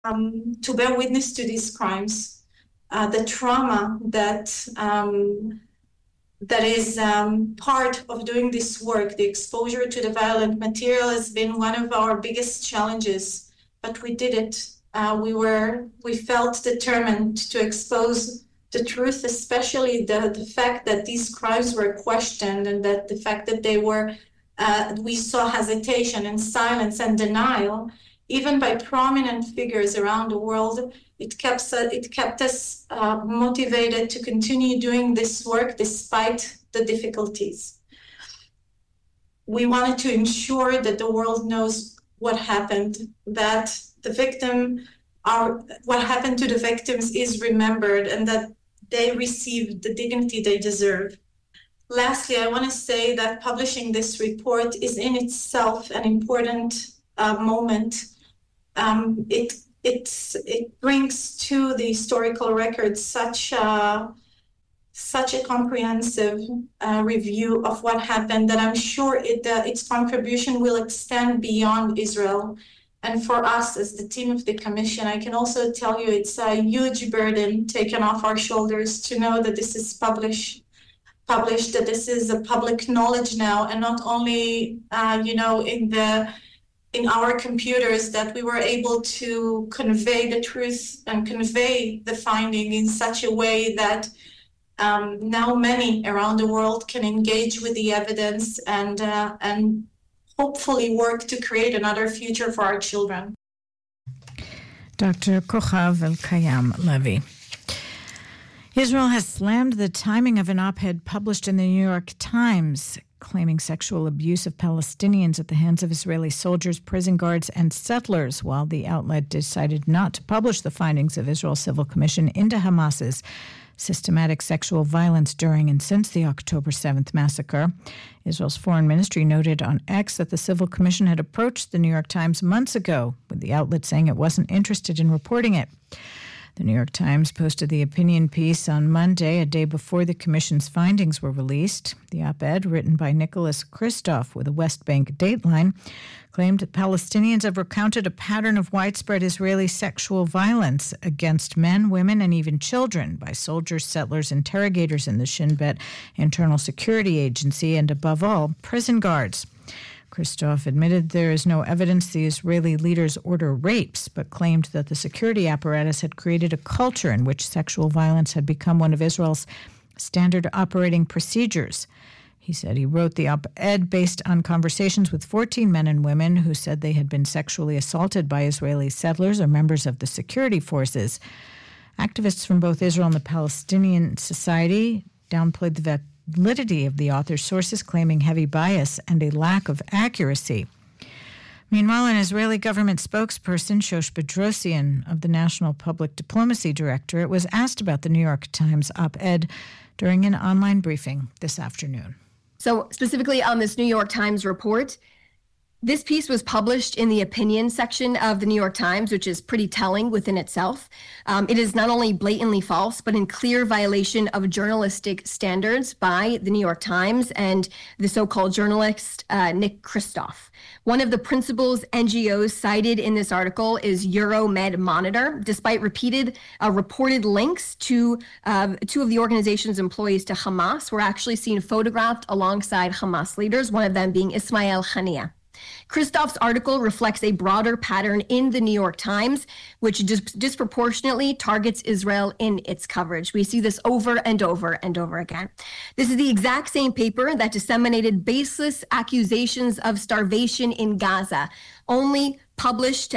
to bear witness to these crimes. The trauma that is part of doing this work, the exposure to the violent material, has been one of our biggest challenges, but we did it. We felt determined to expose the truth, especially the fact that these crimes were questioned, and that the fact that they were, we saw hesitation and silence and denial, even by prominent figures around the world. It kept us motivated to continue doing this work despite the difficulties. We wanted to ensure that the world knows what happened, that what happened to the victims is remembered, and that they receive the dignity they deserve. Lastly, I want to say that publishing this report is in itself an important moment. It brings to the historical record such a comprehensive review of what happened that I'm sure its contribution will extend beyond Israel. And for us as the team of the Commission, I can also tell you it's a huge burden taken off our shoulders to know that this is published, that this is a public knowledge now, and not only in our computers, that we were able to convey the truth and convey the finding in such a way that now many around the world can engage with the evidence and hopefully work to create another future for our children. Dr. Kochav Elkayam Levi. Israel has slammed the timing of an op-ed published in the New York Times claiming sexual abuse of Palestinians at the hands of Israeli soldiers, prison guards, and settlers, while the outlet decided not to publish the findings of Israel's Civil Commission into Hamas's systematic sexual violence during and since the October 7th massacre. Israel's foreign ministry noted on X that the Civil Commission had approached the New York Times months ago, with the outlet saying it wasn't interested in reporting it. The New York Times posted the opinion piece on Monday, a day before the Commission's findings were released. The op-ed, written by Nicholas Kristof with a West Bank Dateline, claimed that Palestinians have recounted a pattern of widespread Israeli sexual violence against men, women, and even children by soldiers, settlers, interrogators in the Shin Bet Internal Security Agency, and above all, prison guards. Kristof admitted there is no evidence the Israeli leaders order rapes, but claimed that the security apparatus had created a culture in which sexual violence had become one of Israel's standard operating procedures. He said he wrote the op-ed based on conversations with 14 men and women who said they had been sexually assaulted by Israeli settlers or members of the security forces. Activists from both Israel and the Palestinian Society downplayed the validity of the author's sources, claiming heavy bias and a lack of accuracy. Meanwhile, an Israeli government spokesperson, Shosh Bedrosian of the National Public Diplomacy Directorate, was asked about the New York Times op-ed during an online briefing this afternoon. So specifically on this New York Times report, this piece was published in the opinion section of the New York Times, which is pretty telling within itself. It is not only blatantly false, but in clear violation of journalistic standards by the New York Times and the so-called journalist Nick Kristof. One of the principal NGOs cited in this article is Euromed Monitor. Despite repeated reported links to two of the organization's employees to Hamas, were actually seen photographed alongside Hamas leaders, one of them being Ismail Haniyeh. Kristof's article reflects a broader pattern in the New York Times, which disproportionately targets Israel in its coverage. We see this over and over and over again. This is the exact same paper that disseminated baseless accusations of starvation in Gaza, only published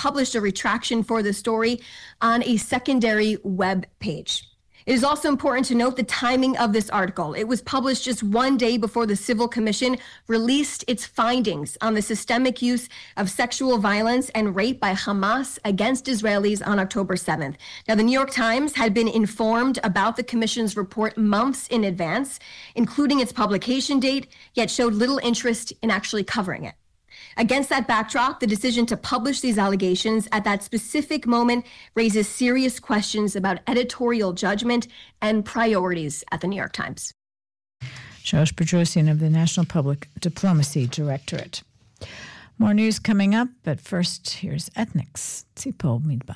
a retraction for the story on a secondary web page. It is also important to note the timing of this article. It was published just one day before the Civil Commission released its findings on the systemic use of sexual violence and rape by Hamas against Israelis on October 7th. Now, the New York Times had been informed about the Commission's report months in advance, including its publication date, yet showed little interest in actually covering it. Against that backdrop, the decision to publish these allegations at that specific moment raises serious questions about editorial judgment and priorities at the New York Times. Shosh Bedrosian of the National Public Diplomacy Directorate. More news coming up, but first, here's Ethnics, Tzipor Midbar.